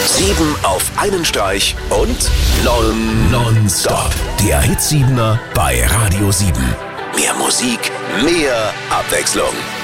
7 auf einen Streich und nonstop. Der Hit 7er bei Radio 7. Mehr Musik, mehr Abwechslung.